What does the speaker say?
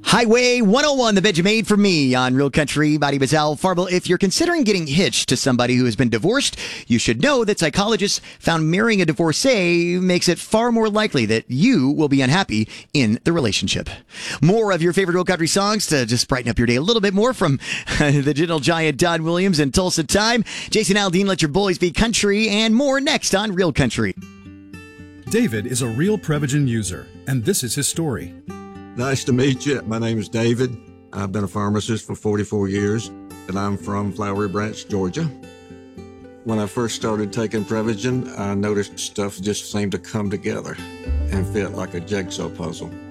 Highway 101, the bed you made for me on Real Country. My name is Al Farble. If you're considering getting hitched to somebody who has been divorced, you should know that psychologists found marrying a divorcee makes it far more likely that you will be unhappy in the relationship. More of your favorite Real Country songs to just brighten up your day a little bit more from the gentle giant Don Williams and Tulsa Time. Jason Aldean, Let Your Boys Be Country, and more next on Real Country. David is a real Prevagen user, and this is his story. Nice to meet you. My name is David. I've been a pharmacist for 44 years, and I'm from Flowery Branch, Georgia. When I first started taking Prevagen, I noticed stuff just seemed to come together and fit like a jigsaw puzzle.